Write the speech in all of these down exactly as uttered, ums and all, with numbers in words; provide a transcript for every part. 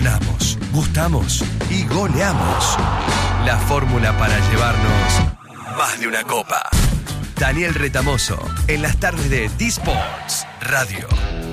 Ganamos, gustamos y goleamos. La fórmula para llevarnos más de una copa. Daniel Retamoso, en las tardes de D-Sports Radio.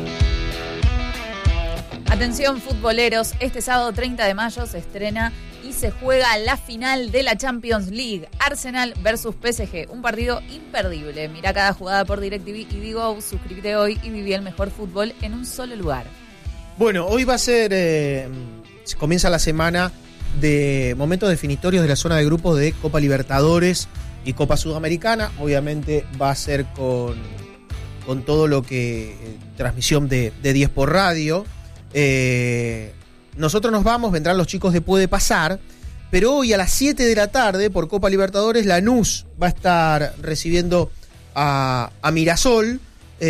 Atención futboleros, este sábado treinta de mayo se estrena y se juega la final de la Champions League. Arsenal versus P S G, un partido imperdible. Mirá cada jugada por DirecTV y Digo, suscríbete hoy y viví el mejor fútbol en un solo lugar. Bueno, hoy va a ser, eh, comienza la semana de momentos definitorios de la zona de grupos de Copa Libertadores y Copa Sudamericana. Obviamente va a ser con, con todo lo que, eh, transmisión de, de diez por radio. Eh, nosotros nos vamos, vendrán los chicos de Puede Pasar, pero hoy a las siete de la tarde por Copa Libertadores Lanús va a estar recibiendo a, a Mirasol,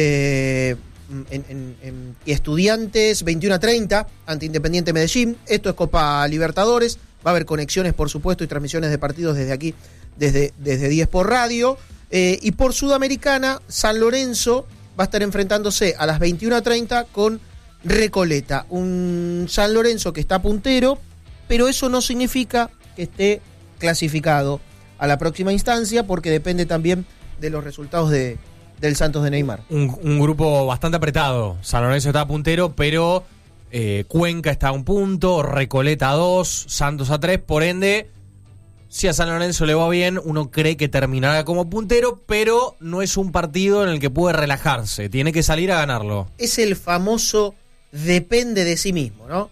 eh, en, en, en Estudiantes veintiuno a treinta ante Independiente Medellín. Esto es Copa Libertadores, va a haber conexiones por supuesto y transmisiones de partidos desde aquí, desde, desde diez por radio, eh, y por Sudamericana San Lorenzo va a estar enfrentándose a las veintiuno a treinta con Recoleta, un San Lorenzo que está puntero, pero eso no significa que esté clasificado a la próxima instancia, porque depende también de los resultados de, del Santos de Neymar. Un, un grupo bastante apretado. San Lorenzo está puntero, pero eh, Cuenca está a un punto, Recoleta a dos, Santos a tres, por ende, si a San Lorenzo le va bien, uno cree que terminará como puntero, pero no es un partido en el que puede relajarse, tiene que salir a ganarlo. Es el famoso depende de sí mismo, ¿no?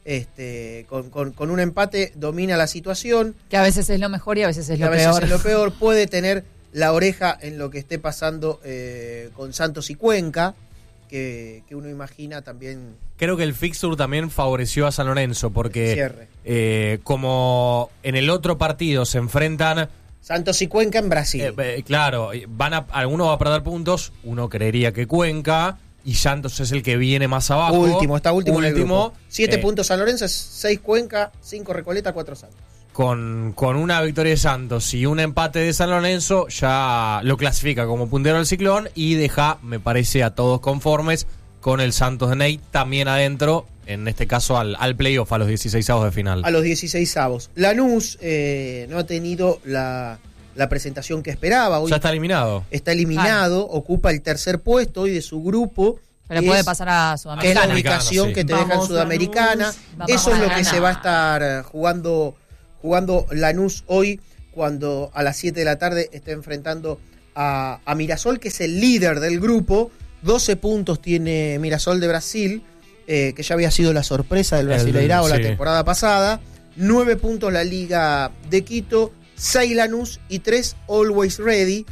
Este, con, con, con un empate domina la situación. Que a veces es lo mejor y a veces es lo a veces peor. es lo peor. Puede tener la oreja en lo que esté pasando eh, con Santos y Cuenca, que, que uno imagina también. Creo que el fixture también favoreció a San Lorenzo, porque eh, como en el otro partido se enfrentan Santos y Cuenca en Brasil. Eh, eh, claro, van a, alguno va a perder puntos, uno creería que Cuenca, y Santos es el que viene más abajo. Último, está último, último en el grupo. Siete eh, puntos San Lorenzo, seis Cuenca, cinco Recoleta, cuatro Santos. Con, con una victoria de Santos y un empate de San Lorenzo, ya lo clasifica como puntero del Ciclón y deja, me parece, a todos conformes con el Santos de Ney también adentro, en este caso al, al playoff, a los dieciseisavos de final. A los dieciseisavos. Lanús eh, no ha tenido la, la presentación que esperaba. Hoy ya está eliminado. Está eliminado, claro. Ocupa el tercer puesto hoy de su grupo. Pero puede es, pasar a Sudamericana. Que es la ubicación sí. que te vamos, deja en Sudamericana. Lanús, Eso es lo que ganar. se va a estar jugando, jugando Lanús hoy, cuando a las siete de la tarde esté enfrentando a, a Mirasol, que es el líder del grupo. doce puntos tiene Mirasol de Brasil, eh, que ya había sido la sorpresa del Brasileirao sí. la temporada pasada. nueve puntos la Liga de Quito, seis Lanús y tres Always Ready,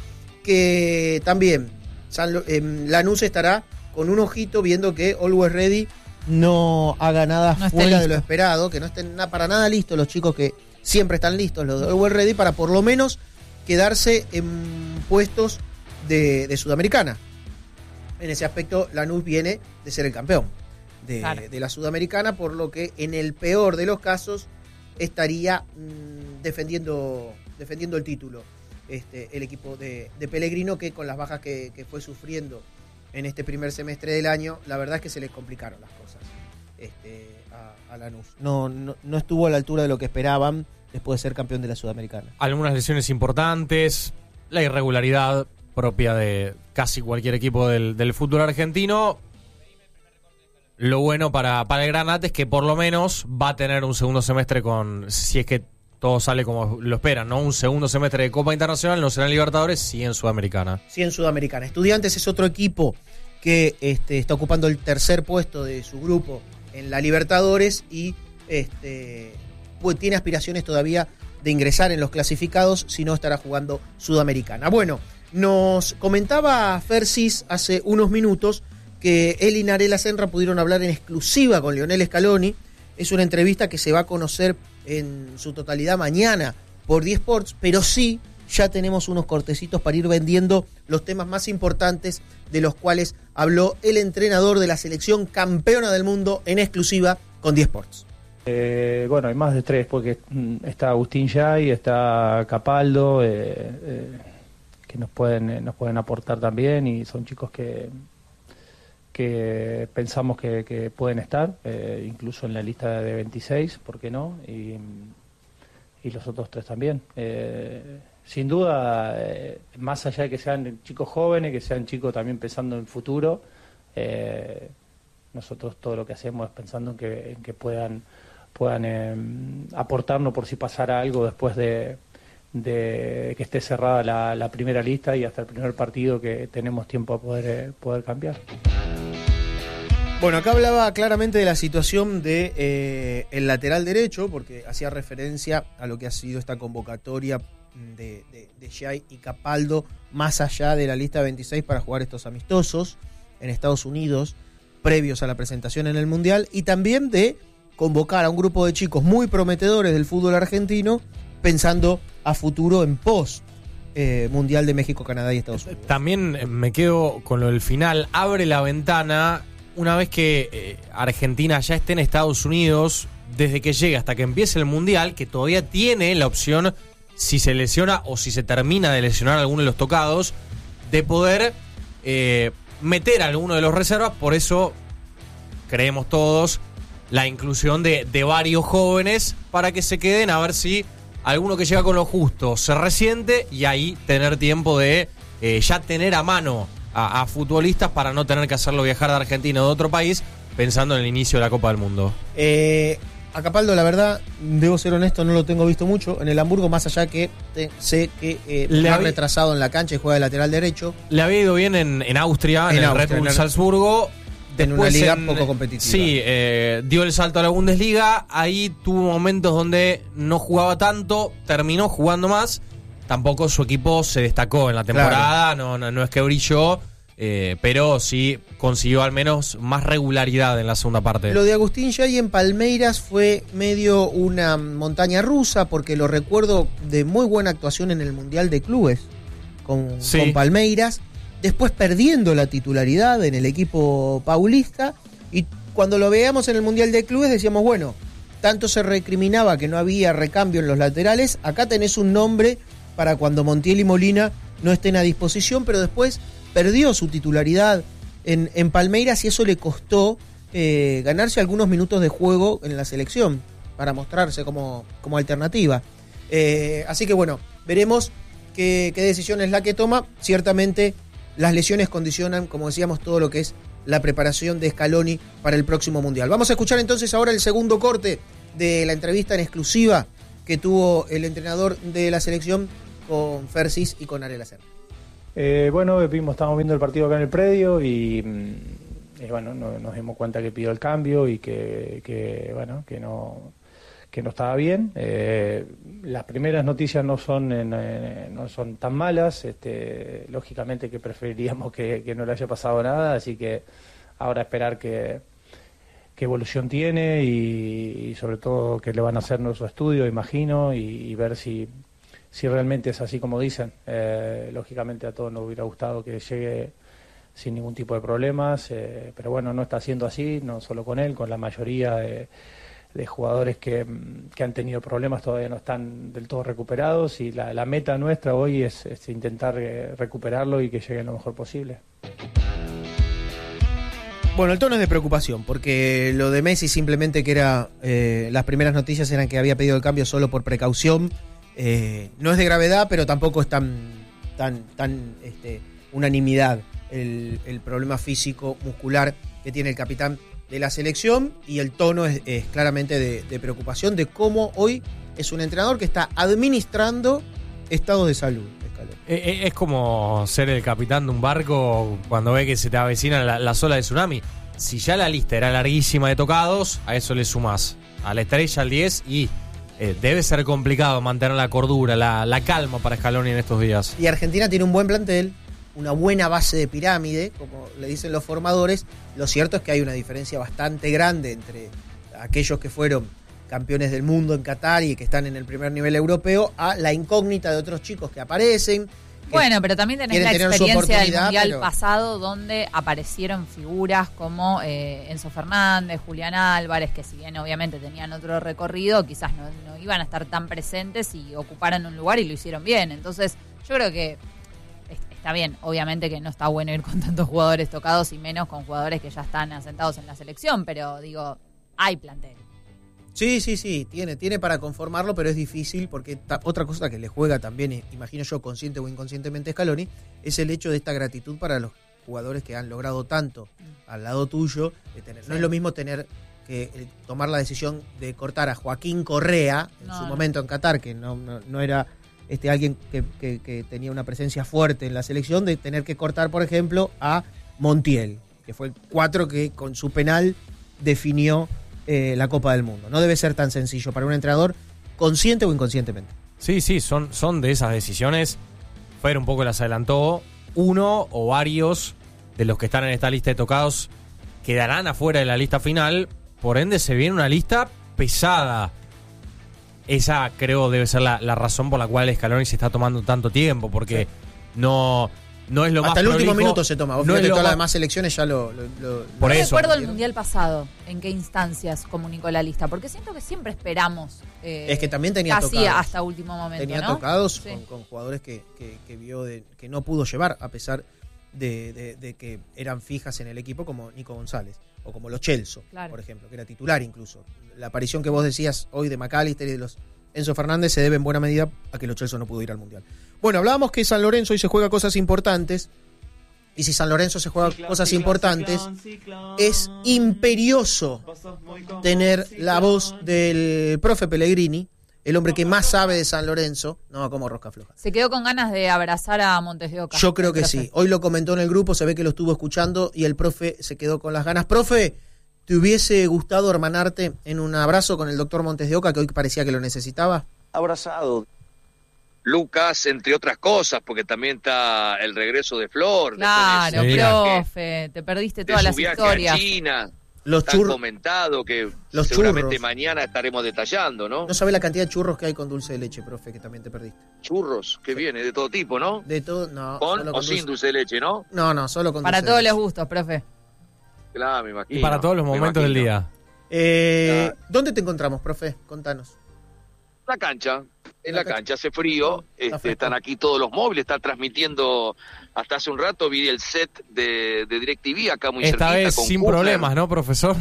que también San, eh, Lanús estará con un ojito viendo que Always Ready no haga nada no fuera de lo esperado, que no estén na, para nada listos los chicos que siempre están listos, los de Always Ready, para por lo menos quedarse en puestos de, de Sudamericana. En ese aspecto, Lanús viene de ser el campeón de, claro. de la Sudamericana, por lo que en el peor de los casos estaría mmm, defendiendo, defendiendo el título este, el equipo de, de Pellegrino, que con las bajas que, que fue sufriendo en este primer semestre del año, la verdad es que se les complicaron las cosas este, a, a Lanús. No, no, no estuvo a la altura de lo que esperaban después de ser campeón de la Sudamericana. Algunas lesiones importantes, la irregularidad propia de casi cualquier equipo del, del fútbol argentino. Lo bueno para, para el Granate es que por lo menos va a tener un segundo semestre con, si es que todo sale como lo esperan, ¿no? Un segundo semestre de Copa Internacional, no será en Libertadores, sí en Sudamericana. Sí en Sudamericana. Estudiantes es otro equipo que este, está ocupando el tercer puesto de su grupo en la Libertadores y este, pues, tiene aspiraciones todavía de ingresar en los clasificados, si no estará jugando Sudamericana. Bueno, nos comentaba Fersis hace unos minutos que él y Narela Senra pudieron hablar en exclusiva con Lionel Scaloni. Es una entrevista que se va a conocer en su totalidad mañana por D-Sports, pero sí ya tenemos unos cortecitos para ir vendiendo los temas más importantes de los cuales habló el entrenador de la selección campeona del mundo en exclusiva con D-Sports. Eh, bueno, hay más de tres, porque está Agustín Yay, está Capaldo, eh, eh, que nos pueden, eh, nos pueden aportar también, y son chicos que que pensamos que, que pueden estar, eh, incluso en la lista de veintiséis, ¿por qué no? Y, y los otros tres también. Eh, sin duda, eh, más allá de que sean chicos jóvenes, que sean chicos también pensando en el futuro, eh, nosotros todo lo que hacemos es pensando en que, en que puedan, puedan eh, aportarnos por si pasara algo después de, de que esté cerrada la, la primera lista y hasta el primer partido, que tenemos tiempo a poder, eh, poder cambiar. Bueno, acá hablaba claramente de la situación de eh, el lateral derecho, porque hacía referencia a lo que ha sido esta convocatoria de, de, de Jai y Capaldo, más allá de la lista veintiséis para jugar estos amistosos en Estados Unidos, previos a la presentación en el Mundial, y también de convocar a un grupo de chicos muy prometedores del fútbol argentino, pensando a futuro en post eh, Mundial de México, Canadá y Estados Unidos. También me quedo con lo del final. Abre la ventana una vez que eh, Argentina ya esté en Estados Unidos, desde que llegue hasta que empiece el Mundial, que todavía tiene la opción, si se lesiona o si se termina de lesionar alguno de los tocados, de poder eh, meter a alguno de los reservas. Por eso creemos todos la inclusión de, de varios jóvenes para que se queden, a ver si alguno que llega con lo justo se resiente, y ahí tener tiempo de eh, ya tener a mano a, a futbolistas para no tener que hacerlo viajar de Argentina o de otro país, pensando en el inicio de la Copa del Mundo. Eh, a Capaldo, la verdad, debo ser honesto, no lo tengo visto mucho en el Hamburgo, más allá que te, sé que eh, Le ha había- retrasado en la cancha y juega de lateral derecho. Le había ido bien en, en Austria, en, En el Austria, Red Bull en el- Salzburgo. en una Después liga en- poco competitiva. Sí, eh, dio el salto a la Bundesliga. Ahí tuvo momentos donde no jugaba tanto, terminó jugando más. Tampoco su equipo se destacó en la temporada, no, no, no es que brilló, eh, pero sí consiguió al menos más regularidad en la segunda parte. Lo de Agustín Jay en Palmeiras fue medio una montaña rusa, porque lo recuerdo de muy buena actuación en el Mundial de Clubes con, Sí. con Palmeiras, después perdiendo la titularidad en el equipo paulista, y cuando lo veíamos en el Mundial de Clubes decíamos, bueno, tanto se recriminaba que no había recambio en los laterales, acá tenés un nombre para cuando Montiel y Molina no estén a disposición, pero después perdió su titularidad en, en Palmeiras, y eso le costó eh, ganarse algunos minutos de juego en la selección para mostrarse como, como alternativa. Eh, así que bueno, veremos qué, qué decisión es la que toma. Ciertamente las lesiones condicionan, como decíamos, todo lo que es la preparación de Scaloni para el próximo Mundial. Vamos a escuchar entonces ahora el segundo corte de la entrevista en exclusiva que tuvo el entrenador de la selección con Fersis y con Ariel Acer. Eh, bueno, vimos, estábamos viendo el partido acá en el predio y, mm, y bueno, no, nos dimos cuenta que pidió el cambio y que, que bueno, que no que no estaba bien. Eh, las primeras noticias no son en, eh, no son tan malas. Este, lógicamente que preferiríamos que, que no le haya pasado nada, así que ahora esperar que qué evolución tiene y, y sobre todo que le van a hacer nuestro estudio, imagino, y, y ver si si realmente es así como dicen. Eh, lógicamente a todos nos hubiera gustado que llegue sin ningún tipo de problemas, eh, pero bueno, no está siendo así, no solo con él, con la mayoría de, de jugadores que, que han tenido problemas todavía no están del todo recuperados, y la, la meta nuestra hoy es, es intentar eh, recuperarlo y que llegue lo mejor posible. Bueno, el tono es de preocupación, porque lo de Messi simplemente que era, eh, las primeras noticias eran que había pedido el cambio solo por precaución. Eh, no es de gravedad, pero tampoco es tan, tan, tan este, unanimidad el, el problema físico, muscular que tiene el capitán de la selección, y el tono es, es claramente de, de preocupación de cómo hoy es un entrenador que está administrando estados de salud. Eh, Es como ser el capitán de un barco cuando ve que se te avecina la, la ola de tsunami. Si ya la lista era larguísima de tocados, a eso le sumás a la estrella, al diez, y eh, debe ser complicado mantener la cordura, la, la calma para Scaloni en estos días. Y Argentina tiene un buen plantel, una buena base de pirámide, como le dicen los formadores. Lo cierto es que hay una diferencia bastante grande entre aquellos que fueron campeones del mundo en Qatar y que están en el primer nivel europeo, a la incógnita de otros chicos que aparecen. Que bueno, pero también tenés la quieren tener su experiencia del oportunidad, Mundial pero- pasado, donde aparecieron figuras como eh, Enzo Fernández, Julián Álvarez, que si bien obviamente tenían otro recorrido, quizás no, no iban a estar tan presentes y ocuparon un lugar y lo hicieron bien. Entonces, yo creo que es- está bien, obviamente que no está bueno ir con tantos jugadores tocados y menos con jugadores que ya están asentados en la selección, pero digo, hay plantel. Sí, sí, sí, tiene, tiene para conformarlo, pero es difícil porque ta, otra cosa que le juega también, imagino yo, consciente o inconscientemente Scaloni, es el hecho de esta gratitud para los jugadores que han logrado tanto al lado tuyo. De tener, sí. No es lo mismo tener que eh, tomar la decisión de cortar a Joaquín Correa en no, su no. momento en Qatar, que no, no, no era este alguien que, que, que tenía una presencia fuerte en la selección, de tener que cortar, por ejemplo, a Montiel, que fue el cuatro que con su penal definió Eh, la Copa del Mundo. No debe ser tan sencillo para un entrenador, consciente o inconscientemente. Sí, sí, son, son de esas decisiones. Fer un poco las adelantó. Uno o varios de los que están en esta lista de tocados quedarán afuera de la lista final. Por ende, se viene una lista pesada. Esa creo debe ser la, la razón por la cual Scaloni se está tomando tanto tiempo, porque sí. no... No es lo Hasta más el prolijo, último minuto se toma. Vos no fíjate, es todas más... las demás selecciones ya lo... lo, lo Por lo eso. Recuerdo el Mundial pasado, en qué instancias comunicó la lista, porque siento que siempre esperamos. Eh, es que también tenía casi tocados. hasta último momento, Tenía ¿no? tocados sí. con, con jugadores que, que, que vio de, que no pudo llevar, a pesar de, de, de que eran fijas en el equipo, como Nico González, o como Lo Celso, claro. por ejemplo, que era titular incluso. La aparición que vos decías hoy de McAllister y de los Enzo Fernández se debe en buena medida a que Lo Celso no pudo ir al Mundial. Bueno, hablábamos que San Lorenzo hoy se juega cosas importantes. Y si San Lorenzo se juega ciclón, cosas ciclón, importantes, ciclón, ciclón. Es imperioso tener la voz del profe Pellegrini, el hombre que más sabe de San Lorenzo, no como rosca floja. Se quedó con ganas de abrazar a Montes de Oca. Yo creo que sí. Hoy lo comentó en el grupo, se ve que lo estuvo escuchando y el profe se quedó con las ganas. Profe, ¿te hubiese gustado hermanarte en un abrazo con el doctor Montes de Oca, que hoy parecía que lo necesitaba? Abrazado. Lucas, entre otras cosas, porque también está el regreso de Flor. Claro, de profe, te perdiste todas las historias. A China, los tan churros, comentado que los seguramente churros. Mañana estaremos detallando, ¿no? No sabe la cantidad de churros que hay con dulce de leche, profe, que también te perdiste. Churros, que sí. Viene de todo tipo, ¿no? De todo, no. ¿Con solo o con sin dulce. dulce de leche, no? No, no, solo con Para dulce todos de leche. los gustos, profe. Claro, me imagino. Y para todos los momentos del día. Eh, claro. ¿Dónde te encontramos, profe? Contanos. La cancha, en la, la cancha, cancha hace frío, está este, están aquí todos los móviles, están transmitiendo hasta hace un rato, vi el set de, de DirecTV acá muy Esta cerquita. vez con sin Cooper. problemas, ¿no, profesor?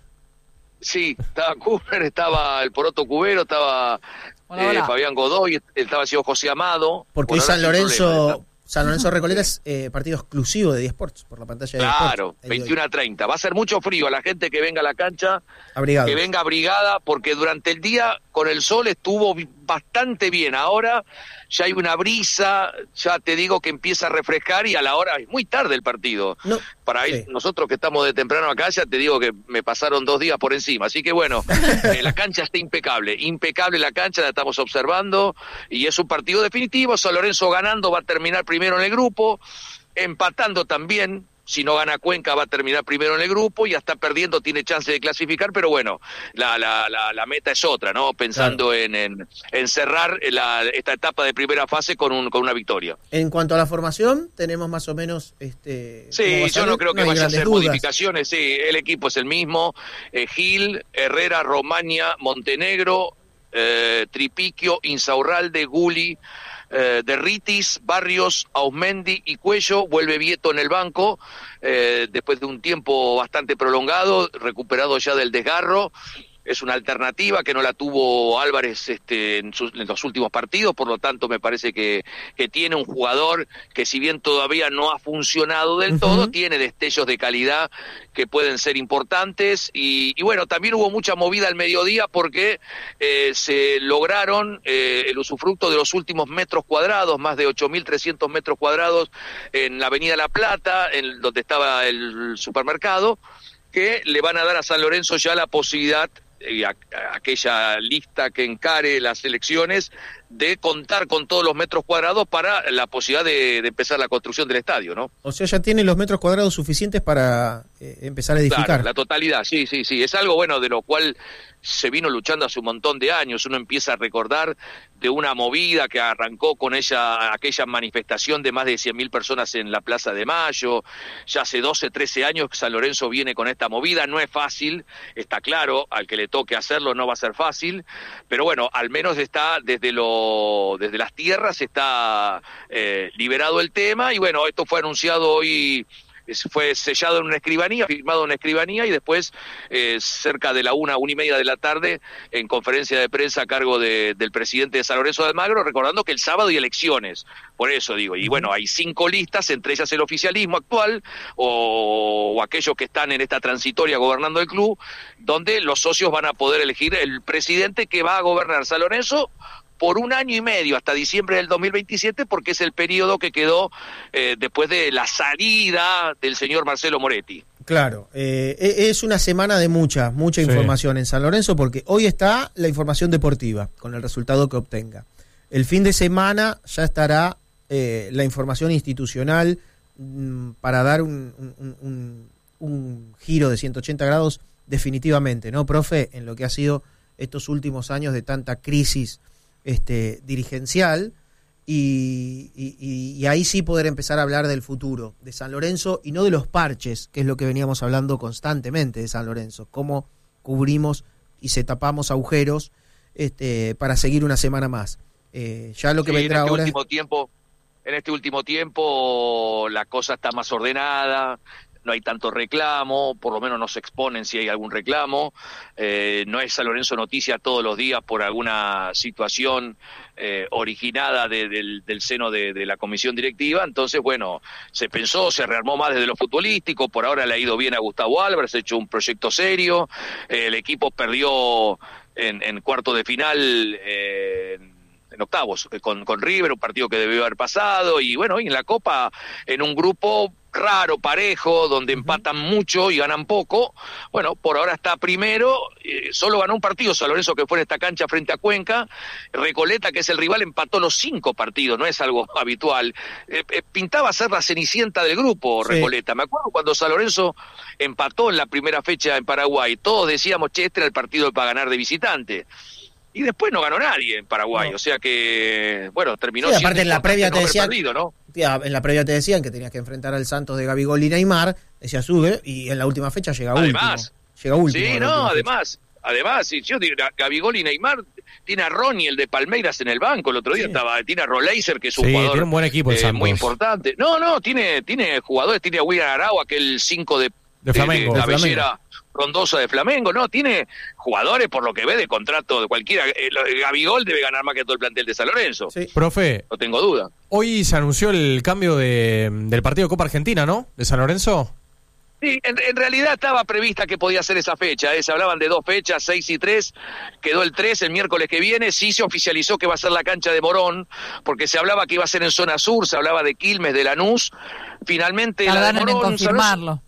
Sí, estaba Cooper, estaba el Poroto Cubero, estaba hola, eh, hola. Fabián Godoy, estaba el señor José Amado. Porque bueno, hoy San Lorenzo... Problema, San Lorenzo Recoleta es eh, partido exclusivo de D Sports, por la pantalla de Claro, D Sports, veintiuno a treinta. Va a ser mucho frío. A la gente que venga a la cancha, Abrigado. que venga abrigada, porque durante el día con el sol estuvo bastante bien. Ahora ya hay una brisa, ya te digo que empieza a refrescar y a la hora, es muy tarde el partido. No, Para sí. ir, nosotros que estamos de temprano acá, ya te digo que me pasaron dos días por encima. Así que bueno, eh, la cancha está impecable, impecable la cancha, la estamos observando y es un partido definitivo. San Lorenzo ganando va a terminar primero en el grupo, empatando también. Si no gana Cuenca va a terminar primero en el grupo y hasta perdiendo tiene chance de clasificar, pero bueno, la la, la, la meta es otra, ¿no? Pensando claro. en, en, en cerrar la, esta etapa de primera fase con un con una victoria. En cuanto a la formación, tenemos más o menos... este. Sí, yo no creo que no vaya a hacer dudas. modificaciones, sí, el equipo es el mismo, eh, Gil, Herrera, Romaña, Montenegro, eh, Tripiquio, Insaurralde, Guli, Eh, Derritis, Barrios, Ausmendi y Cuello. Vuelve Vieto en el banco eh, después de un tiempo bastante prolongado, recuperado ya del desgarro. Es una alternativa que no la tuvo Álvarez este, en, sus, en los últimos partidos, por lo tanto me parece que, que tiene un jugador que si bien todavía no ha funcionado del uh-huh. todo, tiene destellos de calidad que pueden ser importantes y, y bueno, también hubo mucha movida al mediodía porque eh, se lograron eh, el usufructo de los últimos metros cuadrados, más de ocho mil trescientos metros cuadrados en la Avenida La Plata, en donde estaba el supermercado, que le van a dar a San Lorenzo ya la posibilidad, y a, a aquella lista que encare las elecciones, de contar con todos los metros cuadrados para la posibilidad de, de empezar la construcción del estadio, ¿no? O sea, ya tiene los metros cuadrados suficientes para eh, empezar a edificar. Claro, la totalidad, sí, sí, sí. Es algo, bueno, de lo cual se vino luchando hace un montón de años. Uno empieza a recordar de una movida que arrancó con ella, aquella manifestación de más de cien mil personas en la Plaza de Mayo. Ya hace doce, trece años que San Lorenzo viene con esta movida. No es fácil, está claro, al que le toque hacerlo no va a ser fácil, pero bueno, al menos está desde lo lo, desde las tierras está eh, liberado el tema, y bueno, esto fue anunciado hoy, fue sellado en una escribanía, firmado en una escribanía, y después eh, cerca de la una, una y media de la tarde, en conferencia de prensa a cargo de, del presidente de San Lorenzo de Almagro, recordando que el sábado hay elecciones, por eso digo, y bueno, hay cinco listas, entre ellas el oficialismo actual, o, o aquellos que están en esta transitoria gobernando el club, donde los socios van a poder elegir el presidente que va a gobernar San Lorenzo por un año y medio, hasta diciembre del dos mil veintisiete, porque es el periodo que quedó eh, después de la salida del señor Marcelo Moretti. Claro, eh, es una semana de mucha, mucha Sí. información en San Lorenzo, porque hoy está la información deportiva, con el resultado que obtenga. El fin de semana ya estará eh, la información institucional mm, para dar un, un, un, un giro de ciento ochenta grados definitivamente, ¿no, profe? En lo que ha sido estos últimos años de tanta crisis este dirigencial, y, y, y ahí sí poder empezar a hablar del futuro de San Lorenzo y no de los parches, que es lo que veníamos hablando constantemente de San Lorenzo, cómo cubrimos y se tapamos agujeros este para seguir una semana más. Eh, ya lo que Sí, vendrá en este ahora último tiempo, en este último tiempo la cosa está más ordenada, no hay tanto reclamo, por lo menos no se exponen si hay algún reclamo, eh, no es San Lorenzo noticia todos los días por alguna situación eh, originada de, del, del seno de, de la comisión directiva. Entonces, bueno, se pensó, se rearmó más desde lo futbolístico, por ahora le ha ido bien a Gustavo Álvarez, ha hecho un proyecto serio, eh, el equipo perdió en, en cuarto de final, eh, en octavos, con, con River, un partido que debió haber pasado, y bueno, y en la Copa, en un grupo raro, parejo, donde empatan mucho y ganan poco. Bueno, por ahora está primero, eh, solo ganó un partido San Lorenzo, que fue en esta cancha frente a Cuenca. Recoleta, que es el rival, empató los cinco partidos, no es algo habitual. Eh, eh, pintaba ser la cenicienta del grupo, Sí. Recoleta. Me acuerdo cuando San Lorenzo empató en la primera fecha en Paraguay, todos decíamos, che, este era el partido para ganar de visitante. Y después no ganó nadie en Paraguay, No. o sea que, bueno, terminó Sí, siendo aparte en la importante previa no te haber decían- perdido, ¿no? tía, en la previa te decían que tenías que enfrentar al Santos de Gabigol y Neymar, decía sube, y en la última fecha llega Además. último. Llega último. Sí, en la no, última fecha. además, además, si yo digo, Gabigol y Neymar, tiene a Ronnie, el de Palmeiras, en el banco, el otro día Sí. estaba, tiene a Roleiser, que es un Sí, jugador tiene un buen equipo el eh, Santos. muy importante. No, no, tiene, tiene jugadores, tiene a William Arau, aquel cinco de, De Flamengo. de De cabellera frondosa de Flamengo, no, tiene jugadores, por lo que ve, de contrato de cualquiera. Eh, lo- Gabigol debe ganar más que todo el plantel de San Lorenzo, Sí. Profe, no tengo duda. hoy se anunció el cambio de, del partido de Copa Argentina, ¿no? De San Lorenzo. Sí, en, en realidad estaba prevista que podía ser esa fecha, ¿eh? Se hablaban de dos fechas, seis y tres, quedó el tres, el miércoles que viene, sí se oficializó que va a ser la cancha de Morón, porque se hablaba que iba a ser en zona sur, se hablaba de Quilmes, de Lanús, finalmente la de Tardaron en Morón... confirmarlo.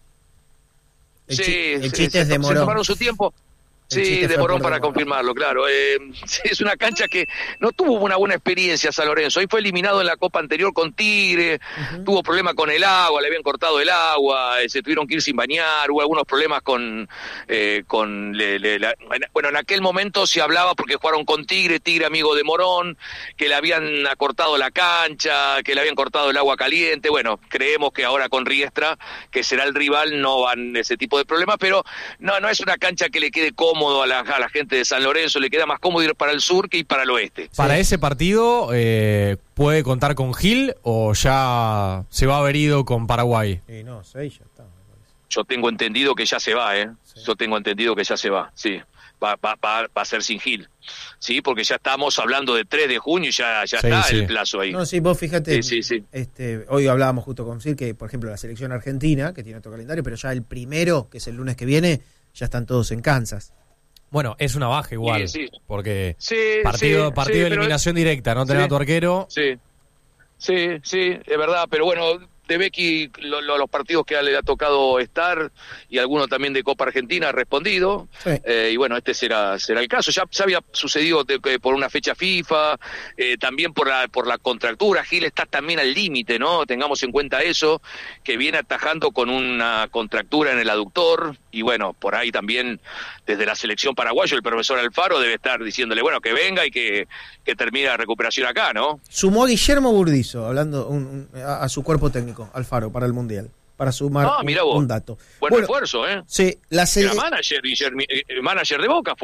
El, Sí, chi- el sí, chiste se, es de se Morón. tomaron su tiempo. El Sí, chiste de fue Morón por para Morón. confirmarlo, claro. Eh, es una cancha que no tuvo una buena experiencia San Lorenzo. Ahí fue eliminado en la Copa anterior con Tigre, Ujú. tuvo problemas con el agua, le habían cortado el agua, eh, se tuvieron que ir sin bañar, hubo algunos problemas con... eh, con le- le- la- bueno, en aquel momento se hablaba porque jugaron con Tigre, Tigre amigo de Morón, que le habían acortado la cancha, que le habían cortado el agua caliente. Bueno, creemos que ahora con Riestra, que será el rival, no van ese tipo de problemas, pero no, no es una cancha que le quede cómodo a la, a la gente de San Lorenzo, le queda más cómodo ir para el sur que ir para el oeste. Para ese partido, eh, ¿puede contar con Gil o ya se va a haber ido con Paraguay? Sí, no, seis ya está. me parece. Yo tengo entendido que ya se va, ¿eh? Sí. Yo tengo entendido que ya se va, sí. Va, va, va, va a ser sin Gil, sí, porque ya estamos hablando de tres de junio y ya, ya Sí, está sí. el plazo ahí. No, sí, vos fíjate, Sí, sí, sí. Este, hoy hablábamos justo con Sir que, por ejemplo, la selección argentina, que tiene otro calendario, pero ya el primero, que es el lunes que viene, ya están todos en Kansas. Bueno, es una baja igual, Sí, sí. porque Sí, partido, sí, partido sí, de pero- eliminación directa, no tener Sí. a tu arquero. Sí, sí, sí, es verdad, pero bueno, de Becky, lo- lo- los partidos que le ha tocado estar y algunos también de Copa Argentina ha respondido, Sí. eh, y bueno, este será será el caso. Ya, ya había sucedido de- que por una fecha FIFA, eh, también por la, por la contractura. Gil está también al límite, ¿no? Tengamos en cuenta eso, que viene atajando con una contractura en el aductor, y bueno, por ahí también desde la selección paraguayo el profesor Alfaro debe estar diciéndole, bueno, que venga y que, que termine la recuperación acá, ¿no? Sumó a Guillermo Burdizo, hablando un- un- a, a su cuerpo técnico, Alfaro, para el Mundial, para sumar Ah, un, mirá vos. un dato. Buen Bueno, refuerzo, ¿eh? sí, la Era sele- manager, Guillermo, eh, manager de Boca fue.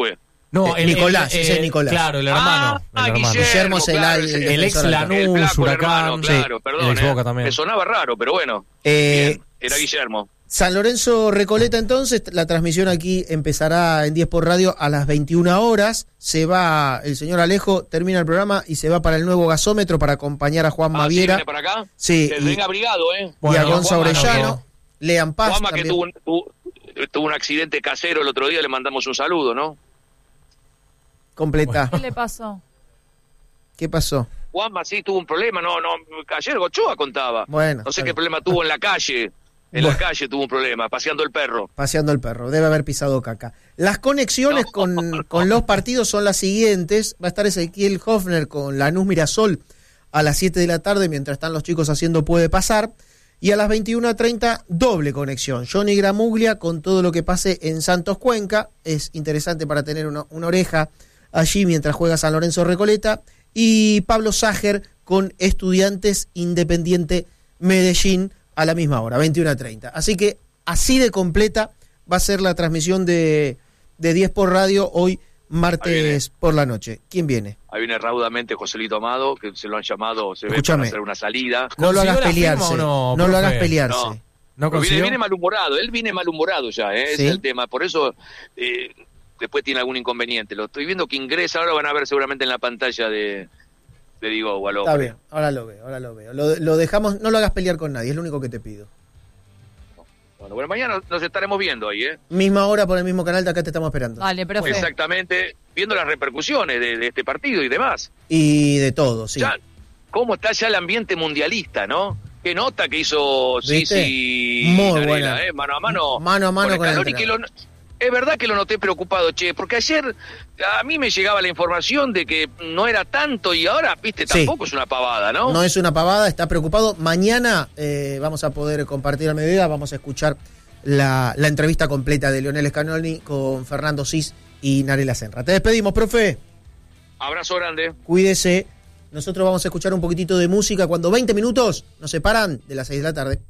No, Eh, Nicolás, ese es Nicolás. Claro, el hermano. Ah, el hermano. Guillermo es el- claro, el- ese- El ex defensor del Lanús, el flaco, el Huracán, hermano, claro, sí, perdón, el ex eh. Boca también. Me sonaba raro, pero bueno. Eh, Bien, era Guillermo. San Lorenzo Recoleta, entonces, la transmisión aquí empezará en diez por Radio a las veintiuna horas. Se va el señor Alejo, termina el programa y se va para el nuevo gasómetro para acompañar a Juan Ah, ¿sí Maviera. viene para acá? Sí, Que y- venga abrigado, ¿eh? y a Bueno, Gonza Juanma, Orellano, no. Lean Paz Juanma, que también. tuvo un, tuvo, tuvo un accidente casero el otro día, le mandamos un saludo, ¿no? Completa. ¿Qué le pasó? ¿Qué pasó? Juanma sí tuvo un problema, no, no, ayer Gochoa contaba. Bueno, No sé está qué bien. problema tuvo en la calle. En Bueno. la calle tuvo un problema, paseando el perro. Paseando el perro, debe haber pisado caca. Las conexiones No, con, no. con los partidos son las siguientes. Va a estar Ezequiel Hofner con Lanús Mirasol a las siete de la tarde, mientras están los chicos haciendo Puede Pasar. Y a las veintiuna treinta, doble conexión. Johnny Gramuglia con todo lo que pase en Santos Cuenca. Es interesante para tener una, una oreja allí mientras juega San Lorenzo Recoleta. Y Pablo Ságer con Estudiantes Independiente Medellín a la misma hora, veintiuna treinta. Así que así de completa va a ser la transmisión de, de diez por Radio hoy martes por la noche. ¿Quién viene? Ahí viene raudamente Joselito Amado, que se lo han llamado, se ve Escúchame. para hacer una salida. No lo ¿Consiguió hagas la firma pelearse. o no, No lo profe? hagas pelearse. No. ¿No Pero viene, consiguió? viene malhumorado, él viene malhumorado ya, ¿eh? Sí. Ese es el tema. Por eso eh, después tiene algún inconveniente. Lo estoy viendo que ingresa, ahora van a ver seguramente en la pantalla de, de Diego al Está hombre. bien, ahora lo veo, ahora lo veo. Lo, lo dejamos, no lo hagas pelear con nadie, es lo único que te pido. Bueno, bueno, mañana nos estaremos viendo ahí, ¿eh? Misma hora por el mismo canal, de acá te estamos esperando. Dale, profe. Exactamente, viendo las repercusiones de, de este partido y demás. Y de todo, sí. Ya, ¿cómo está ya el ambiente mundialista, no? Qué nota que hizo ¿Viste? Sisi Muy Narela, buena. ¿eh? Mano a mano. Mano a mano con el Scaloni, que lo- es verdad que lo noté preocupado, che, porque ayer a mí me llegaba la información de que no era tanto y ahora, viste, Sí. tampoco es una pavada, ¿no? No es una pavada, está preocupado. Mañana eh, vamos a poder compartir al mediodía, vamos a escuchar la, la entrevista completa de Leonel Scaloni con Fernando Sis y Narela Senra. Te despedimos, profe. Abrazo grande. Cuídese. Nosotros vamos a escuchar un poquitito de música cuando veinte minutos nos separan de las seis de la tarde.